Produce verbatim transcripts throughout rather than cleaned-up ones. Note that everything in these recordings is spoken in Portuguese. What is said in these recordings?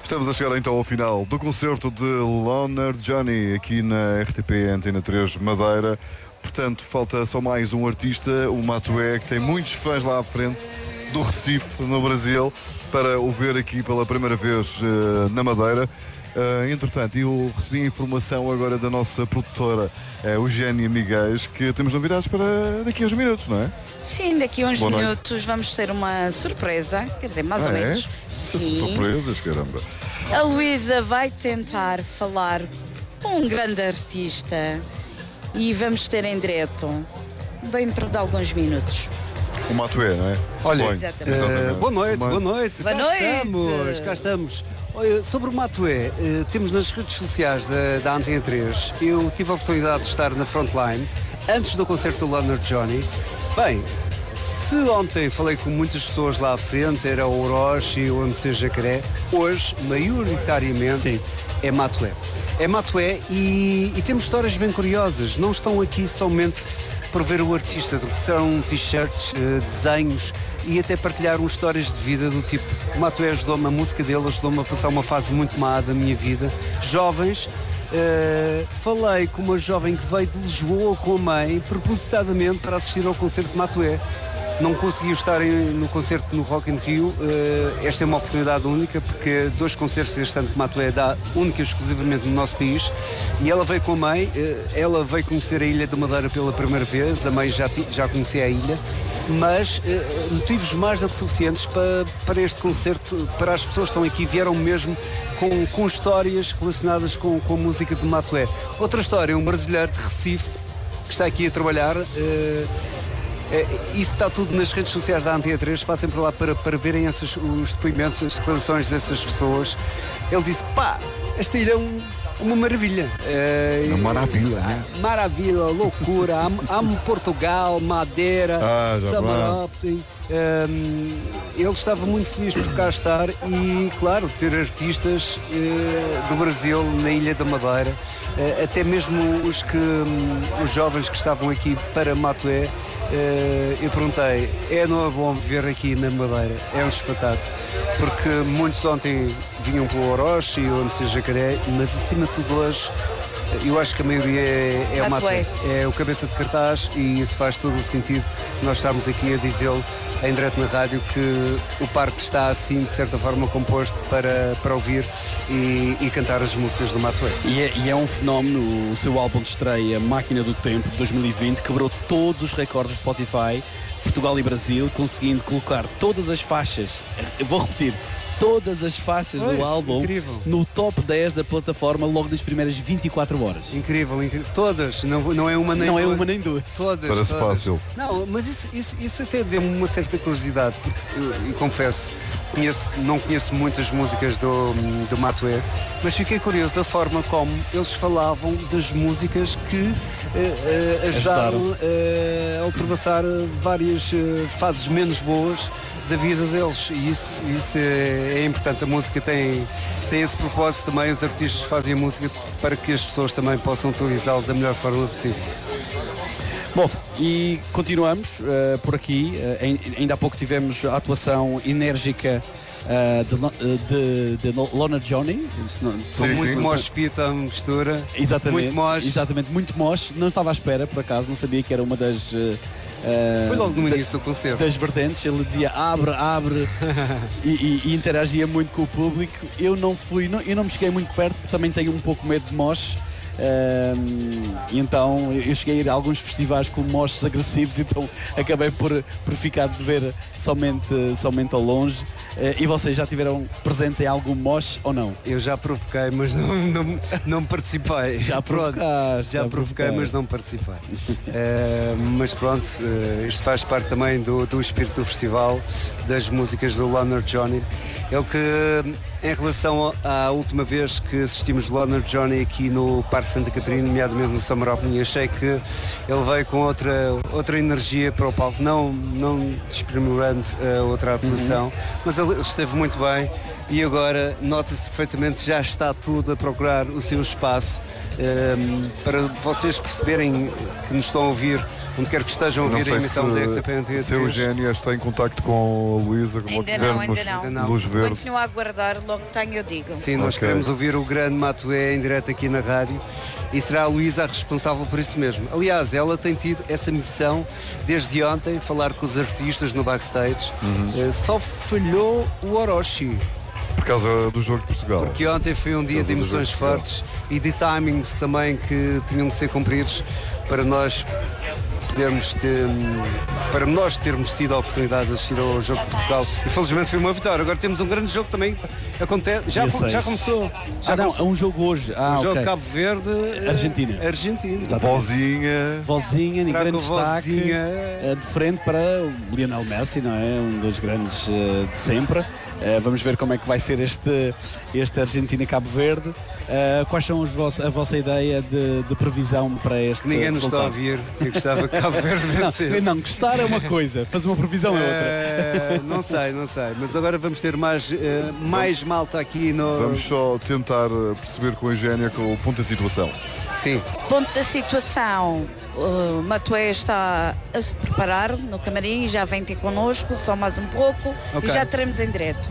Estamos a chegar então ao final do concerto de Loner Johnny aqui na R T P Antena três Madeira. Portanto, falta só mais um artista, o Matué, que tem muitos fãs lá à frente do Recife, no Brasil, para o ver aqui pela primeira vez uh, na Madeira. Uh, entretanto, eu recebi a informação agora da nossa produtora, uh, Eugénia Miguel, que temos novidades para daqui a uns minutos, não é? Sim, daqui a uns Boa minutos noite. Vamos ter uma surpresa, quer dizer, mais ah, ou é? menos. Sim. Surpresas, caramba. A Luísa vai tentar falar com um grande artista e vamos ter em direto dentro de alguns minutos. O Matué, não é? Olha, Exatamente. uh, boa noite, Uma... boa noite. Boa cá noite. estamos, cá estamos. Olha, sobre o Matué, uh, temos nas redes sociais da, da Antena três, eu tive a oportunidade de estar na frontline antes do concerto do Loner Johnny. Bem, se ontem falei com muitas pessoas lá à frente, era o Orochi, o M C Jacaré, hoje, maioritariamente, Sim. é Matué. É Matué e, e temos histórias bem curiosas. Não estão aqui somente por ver o artista, são t-shirts, uh, desenhos e até partilharam histórias de vida do tipo: o Matué ajudou-me, a música dele ajudou-me a passar uma fase muito má da minha vida. Jovens, uh, falei com uma jovem que veio de Lisboa com a mãe, propositadamente para assistir ao concerto de Matué. Não conseguiu estar em, no concerto no Rock in Rio. Uh, esta é uma oportunidade única, porque dois concertos este ano que Matué dá única e exclusivamente no nosso país. E ela veio com a mãe, uh, ela veio conhecer a Ilha da Madeira pela primeira vez, a mãe já, já conhecia a ilha, mas uh, motivos mais do que suficientes para, para este concerto, para as pessoas que estão aqui, vieram mesmo com, com histórias relacionadas com, com a música de Matué. Outra história, um brasileiro de Recife, que está aqui a trabalhar. Uh, É, isso está tudo nas redes sociais da Antena três, passem por lá para, para verem esses, os depoimentos, as declarações dessas pessoas. Ele disse: pá, esta ilha é um, uma maravilha. É, uma maravilha, né? Maravilha, loucura. Amo, amo Portugal, Madeira, ah, Samarope. Um, ele estava muito feliz por cá estar e, claro, ter artistas uh, do Brasil na Ilha da Madeira, uh, até mesmo os, que, um, os jovens que estavam aqui para Matué. Uh, eu perguntei: é não é bom ver aqui na Madeira? É um espetáculo, porque muitos ontem vinham pelo Orochi e o M C Jacaré, mas acima de tudo hoje eu acho que a maioria é, é o Matué, é o cabeça de cartaz, e isso faz todo o sentido nós estarmos aqui a dizê-lo em direto na rádio, que o parque está assim de certa forma composto para, para ouvir e, e cantar as músicas do Matué. E é, e é um fenómeno. O seu álbum de estreia, Máquina do Tempo, de dois mil e vinte, quebrou todos os recordes de Spotify, Portugal e Brasil, conseguindo colocar todas as faixas, eu vou repetir, todas as faixas pois, do álbum incrível. No top dez da plataforma logo nas primeiras vinte e quatro horas. Incrível, incrível. Todas, não, não é uma nem não duas. Não é uma nem duas. Todas, Parece todas. fácil. Não, mas isso, isso, isso até deu-me uma certa curiosidade, porque, eu, eu confesso, conheço, não conheço muitas músicas do, do Matué, mas fiquei curioso da forma como eles falavam das músicas que uh, uh, ajudaram uh, a ultrapassar várias uh, fases menos boas da vida deles, e isso, isso é, é importante. A música tem, tem esse propósito também. Os artistas fazem a música para que as pessoas também possam utilizá-la da melhor forma possível. Bom, e continuamos uh, por aqui. Uh, ainda há pouco tivemos a atuação enérgica uh, de, de, de Loner Johnny. Com muito mosh pit à mistura. Exatamente, muito mosh. exatamente, muito mosh. Não estava à espera, por acaso, não sabia que era uma das... Uh, Uh, Foi logo no início do concerto. Das vertentes, ele dizia abre, abre e, e, e interagia muito com o público. Eu não fui, não, eu não me cheguei muito perto, porque também tenho um pouco medo de mosh. Uh, então eu cheguei a ir a alguns festivais com moshs agressivos, então acabei por, por ficar de ver somente, somente ao longe. Uh, e vocês já tiveram presentes em algum mosh ou não? Eu já provoquei, mas não, não, não participei. Já provocaste. Já, já provoquei, mas não participei. uh, mas pronto, uh, isto faz parte também do, do espírito do festival, das músicas do Loner Johnny. Ele que, em relação à última vez que assistimos Loner Johnny aqui no Parque Santa Catarina, nomeadamente no Samarope, achei que ele veio com outra, outra energia para o palco, não, não desprimorando a outra atuação, uhum. mas ele esteve muito bem, e agora nota-se perfeitamente, já está tudo a procurar o seu espaço. Um, para vocês perceberem, que nos estão a ouvir, onde quer que estejam a Não ouvir sei a emissão se, da R T P Antena se a Eugénia está em contacto com a Luísa, como Ainda não, ainda tivermos não. não. luz verde. Continuo a aguardar, logo que tenho eu digo. Sim, nós Ok. queremos ouvir o grande Matué em direto aqui na rádio e será a Luísa a responsável por isso mesmo. Aliás, ela tem tido essa missão desde ontem, falar com os artistas no backstage. Uhum. Eh, só falhou o Orochi, Por causa do jogo de Portugal. porque ontem foi um dia de emoções fortes e de timings também que tinham que ser cumpridos para nós podermos ter, para nós termos tido a oportunidade de assistir ao jogo de Portugal. E felizmente foi uma vitória. Agora temos um grande jogo também. Acontece. Já, Dia co- já seis. começou. Já Ah, não, começou. é um jogo hoje. Ah, o jogo ok. Cabo Verde. eh, Argentina. Argentina. Vozinha. Vozinha, em Será grande que o destaque, Vozinha- eh, de frente para o Lionel Messi, não é? Um dos grandes eh, de sempre. Eh, vamos ver como é que vai ser este, este Argentina-Cabo Verde. Eh, quais são os vossos- a vossa ideia de, de previsão para este Ninguém nos está a resultado? ouvir. Eu gostava que Cabo Verde vencesse. Não, não, gostar é uma coisa, fazer uma previsão é outra. Eh, não sei, não sei. Mas agora vamos ter mais, eh, mais malta aqui no. Vamos só tentar eh, perceber com a Eugénia com o ponto da situação. Sim. Ponto da situação, o Matué está a se preparar no camarim, já vem ter connosco, só mais um pouco Ok. e já teremos em direto.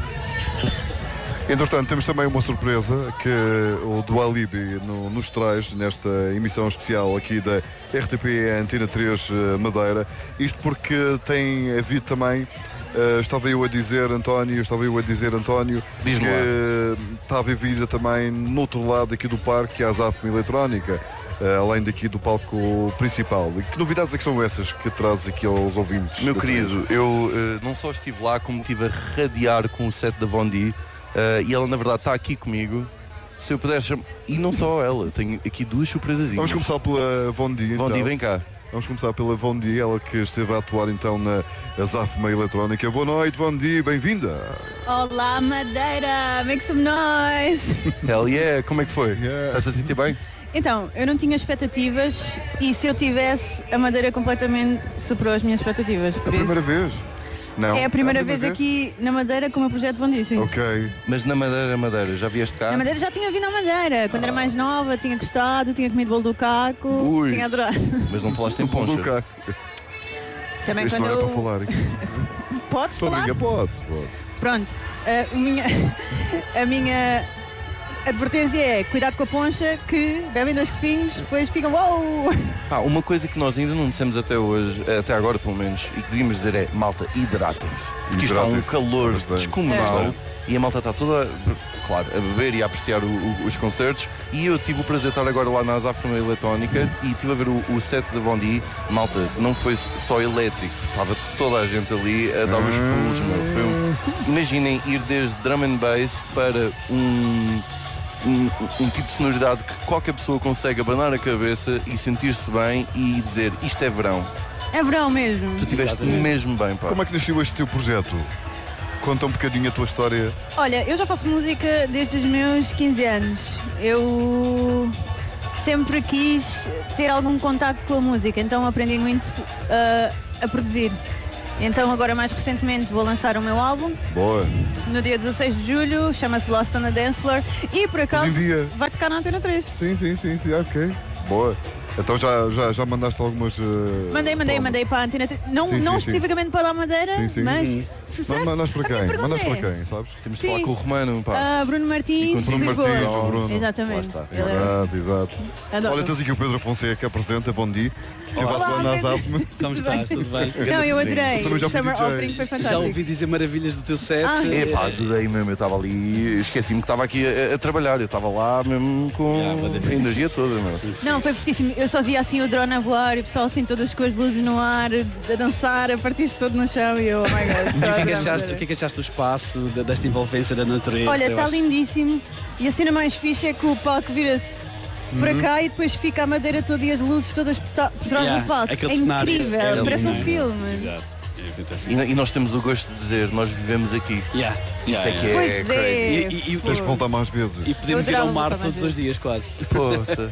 Entretanto, temos também uma surpresa que o Dualibi no, nos traz nesta emissão especial aqui da R T P Antena três eh, Madeira. Isto porque tem havido também, eh, estava eu a dizer, António, estava eu a dizer, António, Diz-me que está a vida também no outro lado aqui do parque, que é a Zafme Eletrónica, eh, além daqui do palco principal. E que novidades é que são essas que trazes aqui aos ouvintes? Meu da querido, eu eh, não só estive lá, como estive a radiar com o set da Vondi, eh, e ela na verdade está aqui comigo. Se eu puder chamar. E não só ela, tenho aqui duas surpresazinhas. Vamos começar pela Vondi. Vondi, então. vem cá. Vamos começar pela Vondi, ela que esteve a atuar então na Zafma Eletrónica. Boa noite, Vondi, bem-vinda. Olá, Madeira! Make some noise! Hell yeah, como é que foi? Yeah. Estás a sentir bem? Então, eu não tinha expectativas e se eu tivesse, a Madeira completamente superou as minhas expectativas. A Por primeira isso, vez? Não. é a primeira vez aqui na Madeira com o meu projeto Vondi, sim. Ok. Mas na Madeira, Madeira, já vieste cá? Na Madeira já tinha vindo à Madeira, quando era mais nova, tinha gostado, tinha comido bolo do caco, Ui. tinha adorado. Mas não falaste em poncha. Luca, Também isso quando não era eu... para falar aqui. Pode Estou a falar? brincar, pode, pode. Pronto, a minha, a minha advertência é cuidado com a poncha que bebem dois copinhos, depois ficam uou! Ah, uma coisa que nós ainda não dissemos até hoje, até agora pelo menos, e que devíamos dizer é, malta, hidratem-se. Porque isto está um Hidratem-se, calor bastante. descomunal É. e a malta está toda, claro, a beber e a apreciar o- o- os concertos. E eu tive o prazer de estar agora lá na Zafma Eletrónica e estive a ver o, o set da Bondi. Malta, não foi só elétrico, estava toda a gente ali a dar os pulos, meu. Foi um- Imaginem ir desde drum and bass para um... Um, um tipo de sonoridade que qualquer pessoa consegue abanar a cabeça e sentir-se bem e dizer isto é verão. É verão mesmo. Tu estiveste mesmo bem, pá. Como é que nasceu este teu projeto? Conta um bocadinho a tua história. Olha, eu já faço música desde os meus quinze anos. Eu sempre quis ter algum contacto com a música, então aprendi muito uh, a produzir. Então agora mais recentemente vou lançar o meu álbum Boa. no dia dezasseis de julho, chama-se Lost on the Dance Floor e por acaso envia. vai tocar na Antena três. Sim, sim, sim, sim, ok. Boa. Então já, já, já mandaste algumas. eh, Mandei, mandei, pá, mandei para a Antena três. Não, Sim, não sim, especificamente para a Madeira, Sim, sim. mas Uhum. se Mas será mandas para a minha quem? pergunta Mandas é, para quem, sabes? Temos de Sim. falar com o Romano, pá. ah, Bruno Martins, E com de Bruno Lisboa. Martins, o Bruno. Exatamente. Lá está. Ele é- Exato, exato. adoro. Olha, tens aqui o Pedro Fonseca, apresenta, Vondi, que vai Olá, lá na Pedro. Zafme. Como estás? Tudo bem? Não, eu adorei. Eu também já O fui Summer D J. Opening foi Já fantástico. ouvi dizer maravilhas do teu set. Ah, eh, Epá, adorei mesmo, eu estava ali, eu esqueci-me que estava aqui a, a trabalhar, eu estava lá mesmo com Yeah, mas é a fixe. energia toda, meu. Não, foi fortíssimo. Eu só via assim o drone a voar e o pessoal assim todas com as luzes no ar, a dançar, a partir-se todo no chão e eu, oh my god. E o que, é que estava a achaste, ver. o que é que achaste do espaço, da- desta envolvência da natureza? Olha, Eu está acho- lindíssimo e a cena mais fixe é que o palco vira-se para cá e depois fica a madeira toda e as luzes todas por ta- por trás Yeah, do palco. aquele É cenário incrível, é parece lindo, um não é? filme. Exato. E, e nós temos o gosto de dizer, nós vivemos aqui. Yeah. Isso Yeah, é que yeah. é Pois crazy. é. E, e, e, Tens que voltar mais vezes. e podemos Eu ir ao adorava mar voltar todos mais os dias quase. Poça.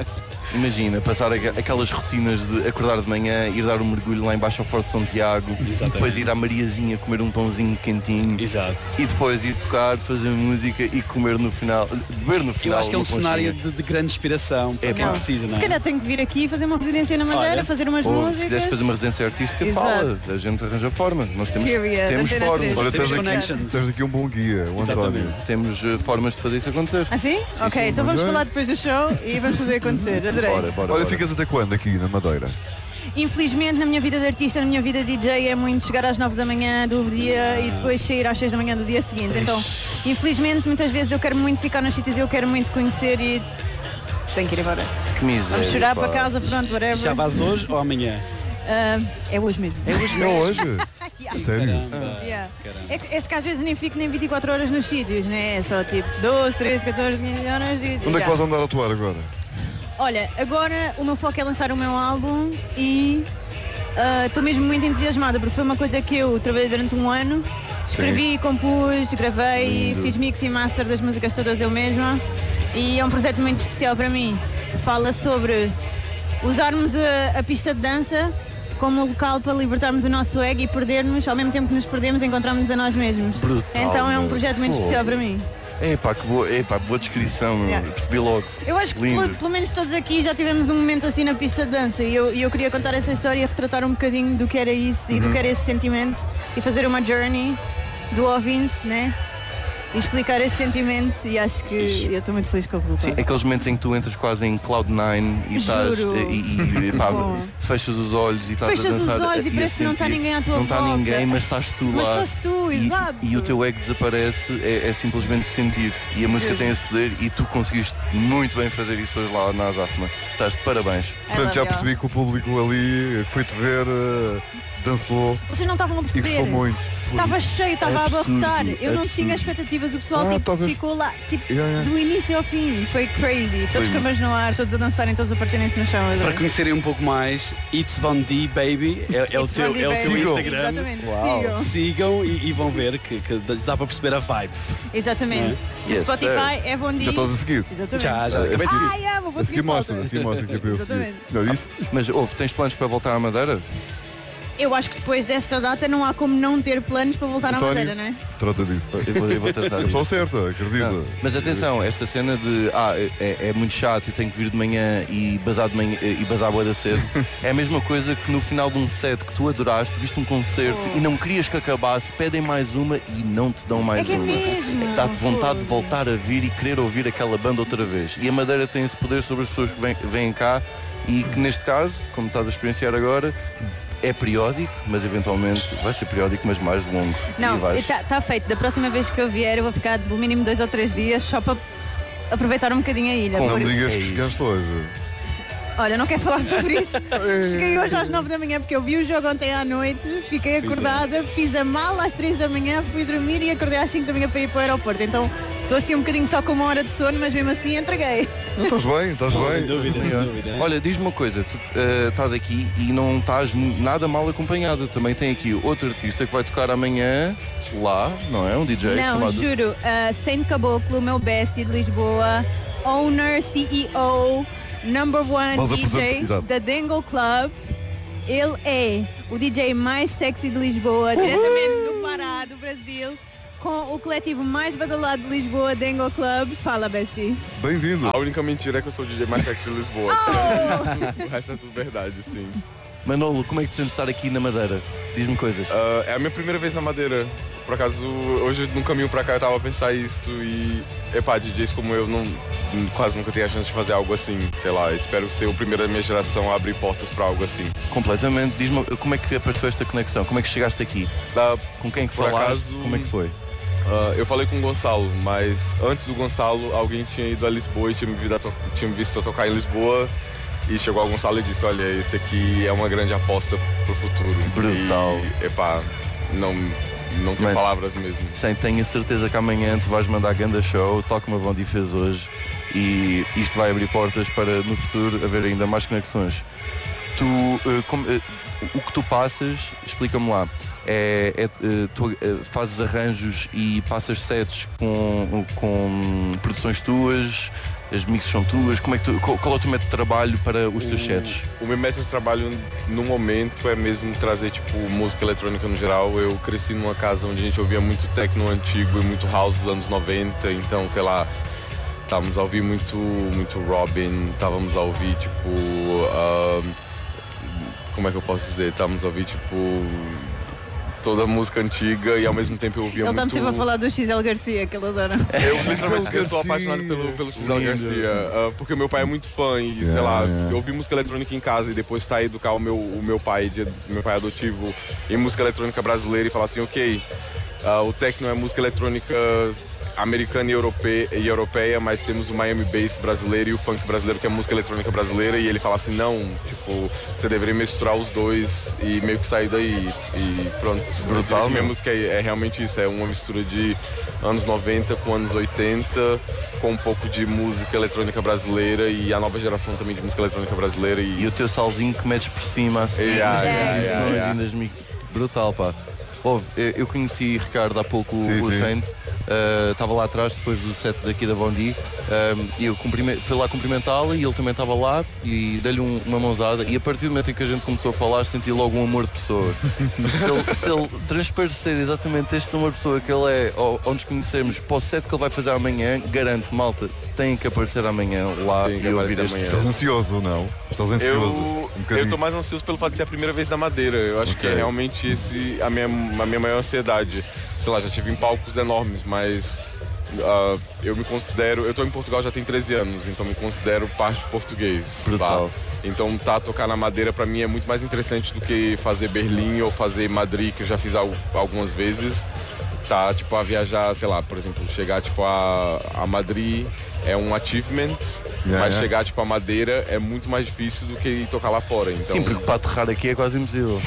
Imagina, passar aqu- aquelas rotinas de acordar de manhã, ir dar um mergulho lá embaixo ao Forte de São Tiago, Exatamente. depois ir à Mariazinha comer um pãozinho quentinho Exato. e depois ir tocar, fazer música e comer no final, beber no Eu final. acho que é um uma conchinha. cenário de, de grande inspiração para É, quem pá. precisa, não Se é? calhar tenho que vir aqui e fazer uma residência na Madeira, Olha. fazer umas Ou se músicas. quiseres fazer uma residência artística, Exato. fala, a gente arranja forma. Nós temos, Period. temos Antena formas. três. Olha, Temos tens aqui, connections. tens aqui um bom guia, o Exatamente. António. Temos uh, formas de fazer isso acontecer. Ah, sim? Ok, então vamos Muito bem. falar depois do show e vamos fazer acontecer. Adorei. Bora, bora, Olha, bora. ficas até quando aqui na Madeira? Infelizmente, na minha vida de artista, na minha vida de D J, é muito chegar às nove da manhã do dia e depois sair às seis da manhã do dia seguinte. Então, infelizmente, muitas vezes eu quero muito ficar nos sítios, eu quero muito conhecer e tenho que ir embora. Que miséria. Vamos chorar pá. para casa, pronto, whatever. Já vais hoje ou amanhã? Ah, é hoje mesmo. É hoje Não hoje? Yeah. Sério? Caramba. Yeah. Caramba. É, que, é que às vezes nem fico nem vinte e quatro horas nos sítios, né? É só tipo doze, treze, catorze, quinze horas e. Onde é que yeah. vais andar a atuar agora? Olha, agora o meu foco é lançar o meu álbum e estou mesmo muito entusiasmada porque foi uma coisa que eu trabalhei durante um ano. Escrevi, compus, gravei, Lindo. fiz mix e master das músicas todas eu mesma e é um projeto muito especial para mim. Fala sobre usarmos a, a pista de dança como local para libertarmos o nosso ego e perdermos, ao mesmo tempo que nos perdemos, encontrarmos a nós mesmos. Brutal, Então é um meu. projeto muito Fogo. especial para mim. Epá, que boa, epá, boa descrição, meu. Yeah. Percebi logo. Eu acho que Lindo. pelo, pelo menos todos aqui já tivemos um momento assim na pista de dança e eu, e eu queria contar essa história e retratar um bocadinho do que era isso e do que era esse sentimento e fazer uma journey do ouvinte, né? E explicar esse sentimento e acho que Fixe. eu estou muito feliz com o resultado. Sim, aqueles momentos em que tu entras quase em cloud nine e estás Juro. e, e, e, pá, bom. fechas os olhos e estás Fechas a os dançar. olhos e parece a que não está sentir. ninguém à tua Não está volta. ninguém, mas estás tu Mas lá. estás tu, E- exato. E, o teu ego desaparece, é, é simplesmente sentir. E a música Mesmo. tem esse poder e tu conseguiste muito bem fazer isso hoje lá na Azafma. Estás de parabéns. I Portanto, love já y'all. percebi que o público ali que foi-te ver, eh, dançou Vocês não estavam a e perceber. gostou muito. Estava cheio, estava a Absurdo, abarrotar. Eu não absurdo. tinha expectativas, o pessoal Ah, tipo, talvez- ficou lá, tipo, Yeah, yeah. do início ao fim. Foi crazy. Todos Foi. com a mãos no ar, todos a dançarem, todos a partirem-se no chão. Para adorei. conhecerem um pouco mais, It's Von D Baby é, é o It's teu, Von D é o teu Baby. Instagram. Exatamente, Uau. sigam. Sigam e, e vão ver que, que dá para perceber a vibe. Exatamente. No Yes, Spotify é Von D. Já estás a seguir? Exatamente. Já, já. A Acabei de seguir. Ai, amo, vou A seguir seguir mostra, a fotos. seguir mostra que é para eu seguir. Exatamente. Não, isso? Mas ouve, tens planos para voltar à Madeira? Eu acho que depois desta data não há como não ter planos para voltar à António, Madeira, não é? trata disso. Eu vou, eu vou tratar É a disso. pessoa certa, acredita. Não, mas atenção, esta cena de ah, é, é muito chato, eu tenho que vir de manhã e bazar, de manhã, e bazar bué da cedo, é a mesma coisa que no final de um set que tu adoraste, viste um concerto e não querias que acabasse, pedem mais uma e não te dão mais É que é uma. mesmo. Dá-te vontade de Fogo. voltar a vir e querer ouvir aquela banda outra vez. E a Madeira tem esse poder sobre as pessoas que vêm, vêm cá e que neste caso, como estás a experienciar agora, é periódico, mas eventualmente vai ser periódico, mas mais longo. Não, e vais... está tá feito. Da próxima vez que eu vier, eu vou ficar no mínimo dois ou três dias só para aproveitar um bocadinho a ilha. Não Por- me digas É que isso. chegaste hoje. Olha, não quero falar sobre isso. Cheguei hoje às nove da manhã porque eu vi o jogo ontem à noite, fiquei acordada, fiz a mala às três da manhã, fui dormir e acordei às cinco da manhã para ir para o aeroporto. Então estou assim um bocadinho só com uma hora de sono, mas mesmo assim entreguei. Não, estás bem, estás Sem bem. dúvida, sem dúvida. Olha, diz-me uma coisa, tu eh, estás aqui e não estás mu- nada mal acompanhada. Também tem aqui outro artista que vai tocar amanhã lá, não é? Um D J Não, chamado... juro, uh, Saint Caboclo, meu bestie de Lisboa, owner, C E O, number one Mas D apresenta- J exato. da Dangle Club. Ele é o D J mais sexy de Lisboa, diretamente do Pará, do Brasil, com o coletivo mais badalado de Lisboa, Dangle Club. Fala, bestie. Bem-vindo. A única mentira é que eu sou o D J mais sexy de Lisboa. O resto é tudo verdade, sim. Manolo, como é que te sentes estar aqui na Madeira? Diz-me coisas. Ah, é a minha primeira vez na Madeira. Por acaso, hoje no caminho pra cá eu tava a pensar isso e... Epá, D Js como eu não, quase nunca tenho a chance de fazer algo assim. Sei lá, espero ser o primeiro da minha geração a abrir portas pra algo assim. Completamente. Diz-me como é que apareceu esta conexão? Como é que chegaste aqui? Ah, Com quem é que Por falaste? acaso- Como é que foi? ah, eu falei com o Gonçalo, mas antes do Gonçalo, alguém tinha ido a Lisboa e tinha me, visto a to- tinha me visto eu tocar em Lisboa. E chegou ao Gonçalo e disse, olha, esse aqui é uma grande aposta pro futuro. Brutal. E, epá, não, não tenho Mano. palavras mesmo. Sem, tenho a certeza que amanhã tu vais mandar ganda show, tal como a Bondi fez hoje, e isto vai abrir portas para no futuro haver ainda mais conexões. Tu, eh, como, eh, o que tu passas, explica-me lá. É, é, tu fazes arranjos e passas sets com, com produções tuas, as mixes são tuas, como é que tu, qual, qual é o teu método de trabalho para os teus sets? O meu método de trabalho no momento é mesmo trazer tipo música eletrônica no geral. Eu cresci numa casa onde a gente ouvia muito techno antigo e muito house dos anos noventa, então sei lá, estávamos a ouvir muito, muito Robin, estávamos a ouvir tipo, uh, como é que eu posso dizer, estávamos a ouvir tipo toda a música antiga e ao mesmo tempo eu ouvia ele muito... Ele está sempre a falar do X L Garcia, que ele adora. Eu literalmente eu sou apaixonado pelo, pelo X L Garcia, uh, porque meu pai é muito fã e, yeah, sei lá, yeah. eu ouvi música eletrônica em casa e depois tá educar o meu, o meu pai, de, meu pai adotivo, em música eletrônica brasileira e falar assim, ok, uh, o techno é música eletrônica americana e europeia, e europeia, mas temos o Miami Bass brasileiro e o funk brasileiro, que é música eletrônica brasileira, e ele fala assim, não, tipo, você deveria misturar os dois e meio que sair daí. E pronto, brutal. Minha música é, é realmente isso, é uma mistura de anos noventa com anos oitenta, com um pouco de música eletrônica brasileira e a nova geração também de música eletrônica brasileira. E, e o teu salzinho que metes por cima, assim, yeah, yeah, yeah, yeah. brutal, pá. Oh, eu conheci Ricardo há pouco, sim, o sim. Saint, estava uh, lá atrás depois do set daqui da Bondi, um, e eu fui lá cumprimentá-lo e ele também estava lá e dei-lhe um, uma mãozada e a partir do momento em que a gente começou a falar senti logo um amor de pessoa. se, ele, se ele transparecer exatamente este amor de pessoa que ele é, ou, ou nos conhecemos, para o set que ele vai fazer amanhã, garanto, malta, tem que aparecer amanhã lá e ouvir este set. Estás ansioso ou não? Estás ansioso? Eu um estou mais ansioso pelo fato de ser a primeira vez na Madeira. Eu acho okay. que é realmente esse a minha, a minha maior ansiedade. Sei lá, já tive em palcos enormes, mas uh, eu me considero... Eu estou em Portugal já tem treze anos, então me considero parte português. Brutal. Tá? Então tá, tocar na Madeira pra mim é muito mais interessante do que fazer Berlim ou fazer Madrid, que eu já fiz algumas vezes. Tá, tipo, a viajar, sei lá, por exemplo, chegar tipo a, a Madrid é um achievement, yeah, mas yeah. chegar tipo a Madeira é muito mais difícil do que tocar lá fora. Então... Sim, porque para aterrar aqui é quase impossível.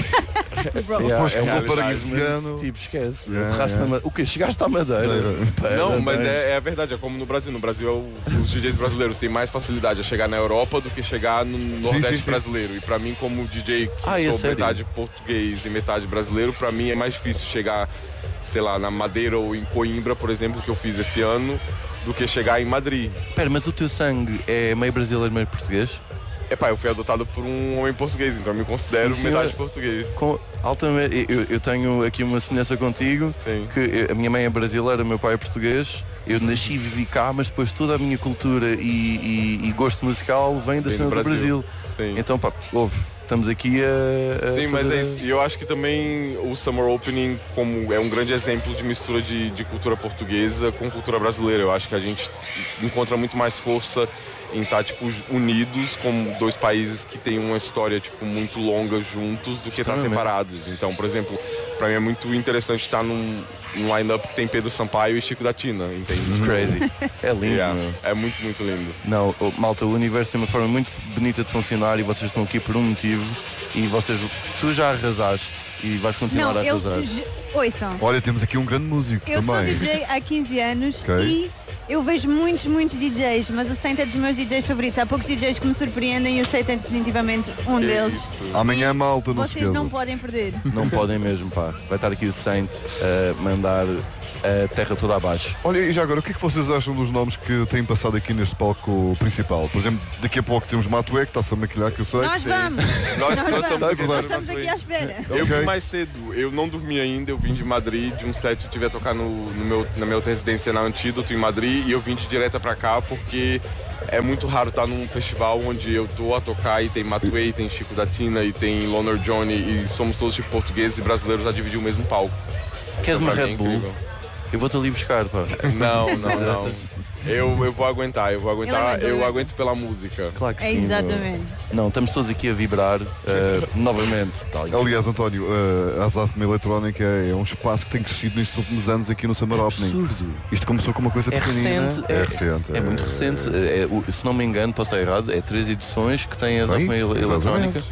Depois é, que é um paraguaiano. Tipo, esquece. Yeah, yeah. Na... O que? Chegaste à Madeira? Pera, não, mas é, é a verdade, é como no Brasil. No Brasil, é o, os D Js brasileiros têm mais facilidade a chegar na Europa do que chegar no Nordeste sim, sim, sim. brasileiro. E pra mim, como D J que ah, sou é metade português e metade brasileiro, pra mim é mais difícil chegar, sei lá, na Madeira ou em Coimbra, por exemplo, que eu fiz esse ano, do que chegar em Madrid. Pera, mas o teu sangue é meio brasileiro, meio português? Epá, eu fui adotado por um homem português, então eu me considero sim, metade português. Com, altamente, eu, eu tenho aqui uma semelhança contigo, sim. que eu, a minha mãe é brasileira, o meu pai é português. Eu nasci e vivi cá, mas depois toda a minha cultura e, e, e gosto musical vem da cena do Brasil. Sim. Então, pá, ouve, estamos aqui a, a Sim, fazer... mas é isso. E eu acho que também o Summer Opening como é um grande exemplo de mistura de, de cultura portuguesa com cultura brasileira. Eu acho que a gente encontra muito mais força em estar tipo, unidos como dois países que têm uma história tipo, muito longa juntos do que estar separados. Então, por exemplo, para mim é muito interessante estar num, num line-up que tem Pedro Sampaio e Chico da Tina, entende? Crazy. É lindo. Yeah, é muito, muito lindo. Não, malta, o universo tem uma forma muito bonita de funcionar e vocês estão aqui por um motivo e vocês, tu já arrasaste e vais continuar Não, a arrasar. Eu, ouçam. Olha, temos aqui um grande músico eu também. Eu sou D J há quinze anos okay. e eu vejo muitos, muitos D Js, mas o Saint é dos meus D Js favoritos. Há poucos D Js que me surpreendem e o Saint é definitivamente um deles. Amanhã, malta, não se Vocês não podem perder. Não podem mesmo, pá. Vai estar aqui o Saint a mandar a terra toda abaixo. Olha, e já agora, o que é que vocês acham dos nomes que têm passado aqui neste palco principal? Por exemplo, daqui a pouco temos Matué, que está-se a maquilhar, que eu sei. Nós vamos! nós, nós, nós, vamos. Estamos, É nós estamos aqui à espera. Eu okay. vim mais cedo, eu não dormi ainda, eu vim de Madrid, de um set eu tive a tocar no, no meu, na minha outra residência na Antídoto, em Madrid, e eu vim de direta pra cá porque é muito raro estar num festival onde eu tô a tocar e tem Matué, e tem Chico da Tina, e tem Loner Johnny, e somos todos tipo, portugueses e brasileiros a dividir o mesmo palco. Queres então, uma Red Bull? Eu vou-te ali buscar, pá. Não, não, não. Eu, eu vou aguentar, eu vou aguentar, eu aguento pela música. Claro que é sim. Exatamente. Não, estamos todos aqui a vibrar uh, novamente. Aliás, António, uh, a Azafma Eletrónica é um espaço que tem crescido nestes últimos anos aqui no Summer Opening. Absurdo. Isto começou com uma coisa é pequenina. Recente, é, é recente. É, é muito recente. É, é, se não me engano, posso estar errado, é três edições que têm a Azafma Eletrónica.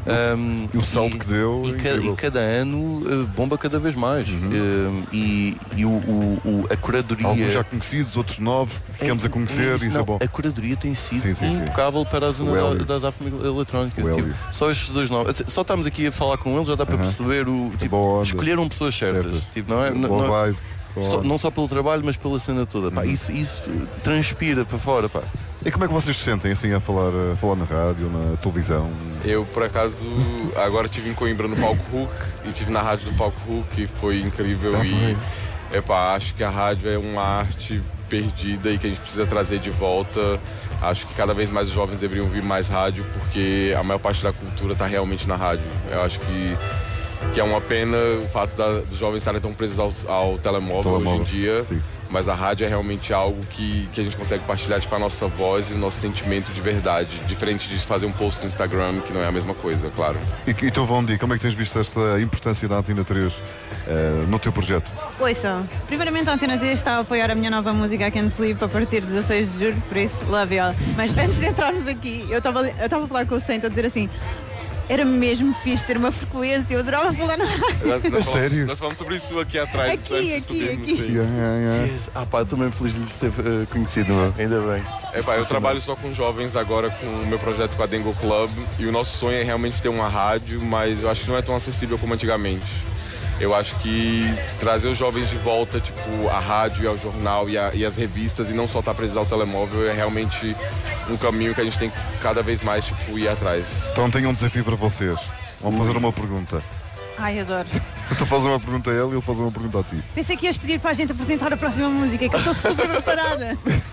Um, E o salto e, que deu, E, ca- incrível. e cada ano uh, bomba cada vez mais. Um, e e o, o- o- a curadoria. Alguns já conhecidos, outros novos, ficamos a conhecer, isso não, é bom. A curadoria tem sido Sim, sim, sim. impecável para a O zona Hélio. da- das afro-eletrónicas. O Tipo, Hélio. só estes dois nomes. Só estamos aqui a falar com eles, já dá para Aham. perceber o. Tipo, boa onda. escolheram pessoas certas. Certas. Tipo, não é? Não, Boa não- vibe, boa só- onda. não só pelo trabalho, mas pela cena toda. Pá, Uhum. isso, isso transpira para fora. Pá. E como é que vocês se sentem assim a falar, a falar na rádio, na televisão? Eu, por acaso, agora estive em Coimbra no Palco Hook e estive na rádio do Palco Hook e foi incrível. Ah, e epá, acho que a rádio é uma arte perdida e que a gente precisa trazer de volta. Acho que cada vez mais os jovens deveriam ouvir mais rádio porque a maior parte da cultura está realmente na rádio. Eu acho que, que é uma pena o fato da, dos jovens estarem tão presos ao, ao telemóvel, Telemóvel, hoje em dia. sim. Mas a rádio é realmente algo que, que a gente consegue partilhar tipo, a nossa voz e o nosso sentimento de verdade. Diferente de fazer um post no Instagram, que não é a mesma coisa, claro. E, e tu, Vondi, como é que tens visto esta importância da Antena três eh, no teu projeto? Ouçam, primeiramente a Antena três está a apoiar a minha nova música I Can't Sleep a partir de dezasseis de julho, por isso, love y'all. Mas antes de entrarmos aqui, eu estava eu estava a falar com o Saint a dizer assim, era mesmo fixe ter uma frequência, eu adorava falar na rádio. Nós, nós, sério? falamos, nós falamos sobre isso aqui atrás. Aqui, antes de aqui, subirmos, aqui. sim. Yeah, yeah, yeah. Ah pá, estou mesmo feliz de lhes ter uh, conhecido, meu. Ainda bem. Epá, eu trabalho só com jovens agora com o meu projeto com a Dengo Club e o nosso sonho é realmente ter uma rádio, mas eu acho que não é tão acessível como antigamente. Eu acho que trazer os jovens de volta, tipo, a rádio e ao jornal e, a, e as revistas e não só estar preso ao telemóvel é realmente um caminho que a gente tem que cada vez mais, tipo, ir atrás. Então tenho um desafio para vocês. Vão fazer uma pergunta. Ai, adoro. Eu estou a fazer uma pergunta a ele e ele faz uma pergunta a ti. Pensei que ias pedir para a gente apresentar a próxima música, que eu estou super preparada.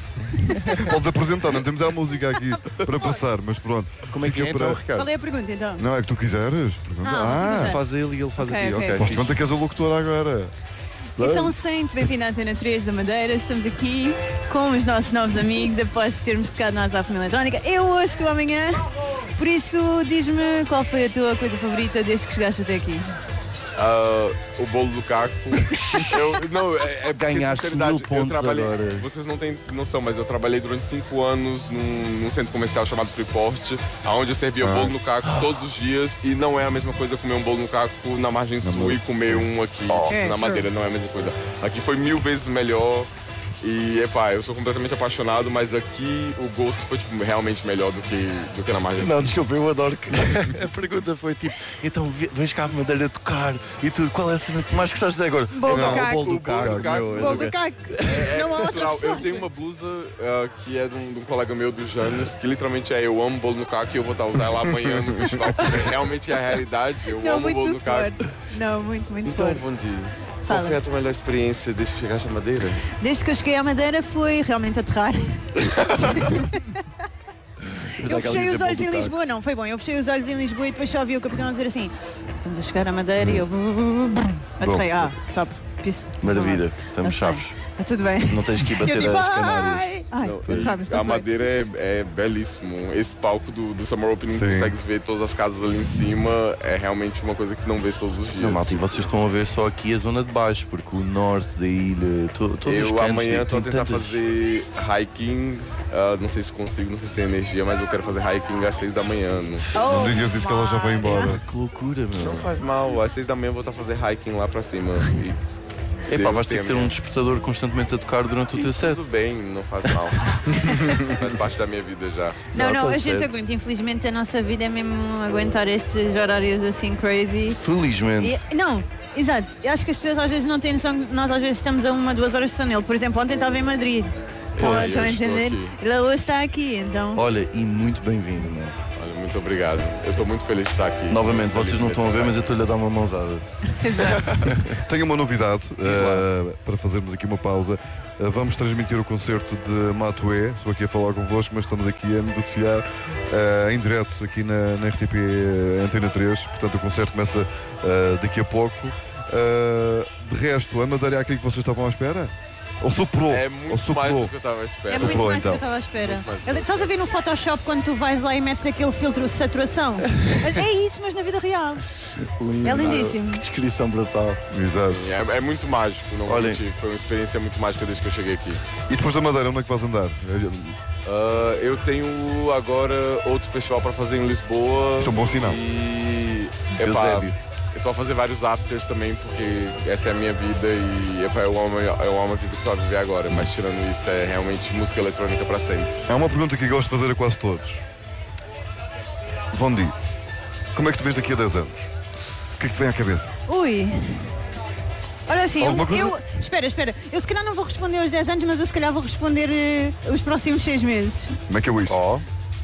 Podes apresentar, não temos a música aqui para passar, mas pronto. Como é que é Fica então, para- Ricardo? Qual é a pergunta então? Não, é que tu quiseres. Pergunta. Ah, Ah, Faz ele e ele faz Ok, a ti. ok. Ok. faz de conta que és a locutora agora. Então, sempre bem-vindo à Antena três da Madeira. Estamos aqui com os nossos novos amigos após termos tocado na Azafra Eletrónica. Eu hoje, tu amanhã. Por isso, diz-me qual foi a tua coisa favorita desde que chegaste até aqui. Ah, o bolo do Caco. Eu, não, é, é porque, Ganhaste sinceridade, mil pontos eu trabalhei, agora. Vocês não têm noção, mas eu trabalhei durante cinco anos num, num centro comercial chamado Freeport, onde eu servia bolo no Caco todos os dias e não é a mesma coisa comer um bolo no Caco na margem sul e comer um aqui É, na Madeira, não é a mesma coisa. Aqui foi mil vezes melhor. E, epá, eu sou completamente apaixonado, mas aqui o gosto foi tipo, realmente melhor do que, do que na margem sul. Não, desculpa, eu adoro que a pergunta foi tipo, então vi- vens cá a Madeira tocar e tudo, qual é a cena que mais gostaste até agora? Bolo do Não, Caco. o bolo do O bolo Caco, do Caco. meu, Bolo ok. do Caco. É Não há outra cultural. Eu resposta. tenho uma blusa ah, que é de um, de um colega meu do Janes, que literalmente é eu amo bolo no Caco e eu vou estar usar ela amanhã no festival, porque realmente é a realidade. Eu Não, amo bolo muito no Caco. forte. Não, muito, muito Então, forte. Bondi, Fala. qual foi a tua melhor experiência desde que chegaste à Madeira? Desde que eu cheguei à Madeira foi realmente aterrar. Eu fechei os olhos em Lisboa, não, foi bom. Eu fechei os olhos em Lisboa e depois só ouvi o capitão a dizer assim: estamos a chegar à Madeira e eu aterrei. Ah, top. Peace. Maravilha, estamos Ok. chaves. Está tudo bem. Não tens que ir Eu bater tipo, as Canárias. ai, ai, Não, aterramos, a está Madeira é, é belíssimo. Esse palco do, do Summer Opening, Sim. consegue ver todas as casas ali em cima, é realmente uma coisa que não vês todos os dias. Não, malta, e vocês estão a ver só aqui a zona de baixo, porque o norte da ilha, to, todos os Eu cantos amanhã têm estou a tentar tantas- fazer hiking, ah, não sei se consigo, não sei se tem energia, mas eu quero fazer hiking às seis da manhã. Não, sei. Não digas isso que ela já vai embora. Que loucura, meu. Não faz mal, às seis da manhã eu vou estar a fazer hiking lá pra cima. E Epá, Deus vais ter tenha que ter um minha- despertador constantemente a tocar durante o teu set. Tudo bem, não faz mal. Faz parte da minha vida já. Não, Não, não, tá a gente certo. aguenta. Infelizmente a nossa vida é mesmo aguentar estes horários assim crazy. Felizmente. E- não, exato. Eu acho que as pessoas às vezes não têm noção que nós às vezes estamos a uma, duas horas de sono. Ele, por exemplo, ontem estava em Madrid. Estão Olha, estão a eu estou entender? aqui. Ele hoje está aqui, então. Olha, e muito bem-vindo, meu. Olha, muito obrigado. Eu estou muito feliz de estar aqui. Novamente, Muito vocês não feliz estão a ver, de mas eu estou-lhe a dar uma mãozada. Tenho uma novidade eh, para fazermos aqui uma pausa. Eh, vamos transmitir o concerto de Matué. Estou aqui a falar convosco, mas estamos aqui a negociar eh, em direto aqui na, na R T P Antena três. Portanto, o concerto começa eh, daqui a pouco. Eh, de resto, a Madeira é aquilo que vocês estavam à espera? Ou soprou. É Ou muito mais soprou. do que eu estava à espera. É muito Soprou, mais do que eu então. estava à espera. Muito mais do que Ele- Estás a ver no Photoshop quando tu vais lá e metes aquele filtro de saturação? Mas é isso, mas na vida real. Lindo. É lindíssimo. Que descrição brutal. Exato. É, é muito mágico, não vou Olhem. mentir. Foi uma experiência muito mágica desde que eu cheguei aqui. E depois da Madeira, onde é que vais andar? Ah, eu tenho agora outro festival para fazer em Lisboa. Isso é um bom sinal. E epá, Eusébio. eu estou a fazer vários afters também, porque essa é a minha vida e epá, eu amo, eu amo aquilo que estou a viver agora. Mas tirando isso, é realmente música eletrônica para sempre. Há uma pergunta que gosto de fazer a quase todos. Vondi, como é que te vês daqui a dez anos? O que é que te vem à cabeça? Ui. Olha assim, eu, Alguma coisa? eu- Espera, espera. Eu se calhar não vou responder aos dez anos, mas eu se calhar vou responder eh, os próximos seis meses. Como é que é isso? Ó,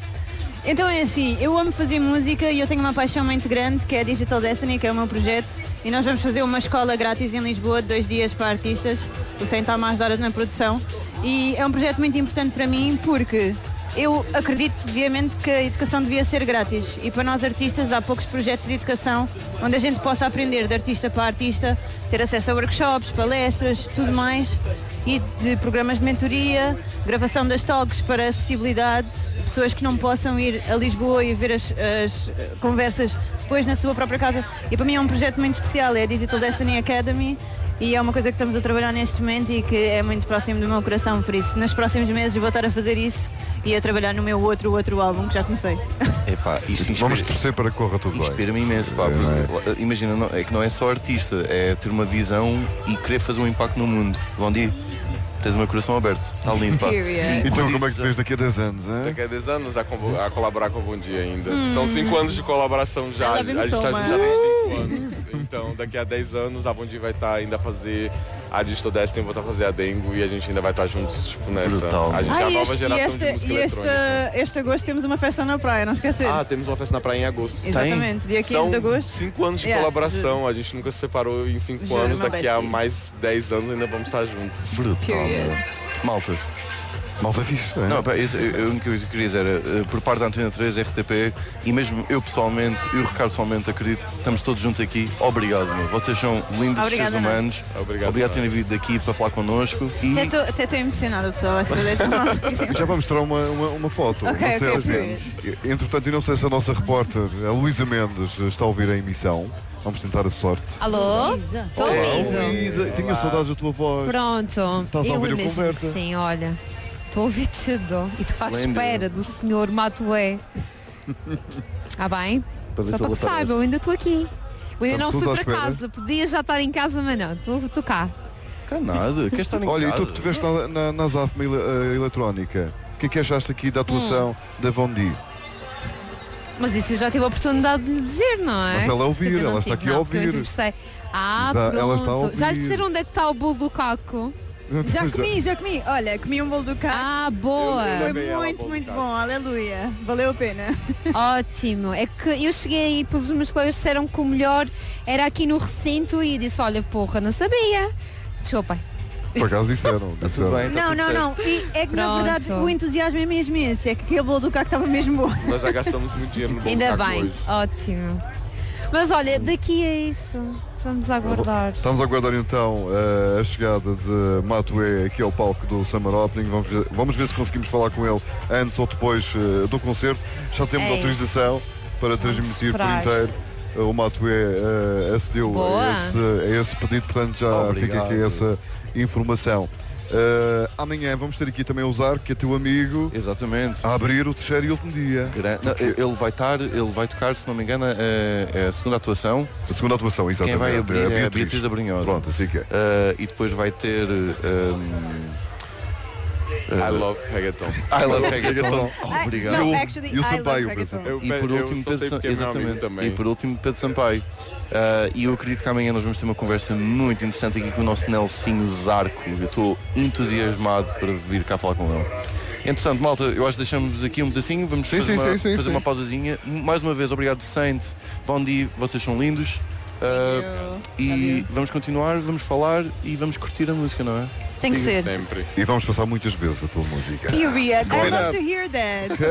Então é assim, eu amo fazer música e eu tenho uma paixão muito grande que é a Digital Destiny, que é o meu projeto. E nós vamos fazer uma escola grátis em Lisboa de dois dias para artistas, sem estar mais horas na produção. E é um projeto muito importante para mim porque eu acredito, obviamente, que a educação devia ser grátis. E para nós artistas há poucos projetos de educação onde a gente possa aprender de artista para artista, ter acesso a workshops, palestras, tudo mais. E de programas de mentoria, gravação das talks para acessibilidade, pessoas que não possam ir a Lisboa e ver as, as eh, conversas depois na sua própria casa. E para mim é um projeto muito especial, é a Digital Destiny Academy. E é uma coisa que estamos a trabalhar neste momento e que é muito próximo do meu coração, por isso nos próximos meses vou estar a fazer isso e a trabalhar no meu outro, outro álbum que já comecei. epá, isto inspira- Vamos torcer para que corra tudo bem. Inspira-me imenso, pá, porque, imagina, não- é que não é só artista, é ter uma visão e querer fazer um impacto no mundo. Bom dia, tens o meu coração aberto, está lindo, pá. Period. Então como é que te vês daqui a dez anos? Hein? Daqui a dez anos a, co- a colaborar com o Bom Dia ainda. São cinco anos de colaboração já. A I love gente him so tá much. já tem cinco anos. Então daqui a dez anos a Bom Dia vai estar ainda a fazer a Digital Destiny, eu vou estar a fazer a Dengo e a gente ainda vai estar juntos tipo, nessa. Brutal. A gente é Ah, a e nova este, e geração este, de música e este, eletrônica. este agosto temos uma festa na praia, não esquecer. Ah, temos uma festa na praia em agosto. Exatamente, dia quinze São de agosto. cinco anos de Yeah, colaboração, a gente nunca se separou em cinco Juro, anos, meu daqui a bestie. mais dez anos ainda vamos estar juntos. Brutal, Period. meu. Malta. Malta fixe, é? Não, pá, isso, eu, eu, o que eu queria dizer era, eh, por parte da Antena três, R T P e mesmo eu pessoalmente e o Ricardo pessoalmente, acredito, estamos todos juntos aqui. Obrigado, meu. Vocês são lindos Obrigada, seres humanos. Obrigado, Obrigado por nós. terem vindo daqui para falar connosco. E Até estou até estou emocionada, pessoal. Acho que eu deixo mal. E já vamos tirar uma, uma, uma foto, Ok, uma ok, selfie. Entretanto, eu não sei se a nossa repórter, a Luísa Mendes, está a ouvir a emissão. Vamos tentar a sorte. Alô? Estou Olá, ouvindo. Luísa. Tinha saudades da tua voz. Pronto. Estás a Eu ouvir a imagino conversa? que sim, olha. Estou a ouvir tudo. E estou à Lembra. espera do senhor Matué. Ah bem? para ver Só se para ele que saiba, eu aparece. ainda estou aqui. Eu ainda Estamos não todos fui à para espera. casa. Podia já estar em casa, mas não. Estou estou cá. Cá nada, queres estar em Olha, e casa? tu que estiveste na, na, na Zafma ele- eh, Eletrónica, o que é que achaste aqui da atuação Hum. da Vondi? Mas isso eu já tive a oportunidade de lhe dizer, não é? Mas para ela ouvir, Quer dizer, não ela está tive, aqui a não, porque eu ouvir. entrevistei. Ah, Já- pronto. ela está a Já lhe ouvir. disseram onde é que está o bolo do caco? Já comi, já comi. Olha, comi um bolo do carro. Ah, boa. Eu- Foi eu- ganhei ela muito, bolo muito do carro. bom. Aleluia. Valeu a pena. Ótimo. É que eu cheguei e pois os meus colegas disseram que o melhor era aqui no recinto e disse, olha, porra, não sabia. Desculpem. Por acaso disseram. disseram. bem. Tá Não, tudo não, certo. não. E é que na Pronto. verdade o entusiasmo é mesmo esse. É que aquele bolo do carro estava mesmo bom. Nós já gastamos muito dinheiro no bolo Ainda do caco bem. hoje. Ótimo. Mas olha, daqui é isso. Vamos aguardar. Estamos a aguardar então eh, a chegada de Matué aqui ao palco do Summer Opening. Vamos ver, vamos ver se conseguimos falar com ele antes ou depois eh, do concerto. Já temos É autorização para transmitir por esperar. inteiro. Eh, O Matué eh, acedeu Boa. a esse, a esse pedido, portanto já Obrigado. fica aqui essa informação. Eh, amanhã vamos ter aqui também o Zar, que é teu amigo, Exatamente. a abrir o terceiro e último dia. Gran- não, ele vai estar, ele vai tocar, se não me engano, a, a segunda atuação. A segunda atuação, Quem exatamente. vai abrir a é a Beatriz. Beatriz Abrunhosa. Pronto, assim que é. Uh, e depois vai ter um, I love reggaeton. I Love Reggaeton. I- Obrigado. No, E o- actually, e o I love Sampaio, reggaeton. por exemplo. Eu, E por eu último, só Pedro sei Sam- porque é meu amigo exatamente. também. E por último, Pedro Sampaio. Uh, e eu acredito que amanhã nós vamos ter uma conversa muito interessante aqui com o nosso Nelsinho Zarco. Eu estou entusiasmado para vir cá falar com ele. Entretanto, malta, eu acho que deixamos aqui um pedacinho, vamos Sim, fazer, sim, uma, sim, sim, fazer sim. uma pausazinha. Mais uma vez, obrigado Saint, Vondi, vocês são lindos. Uh, e vamos continuar, vamos falar e vamos curtir a música, não é? Tem que ser. Sempre. E vamos passar muitas vezes a tua música. Period. I Combinado. love to hear that.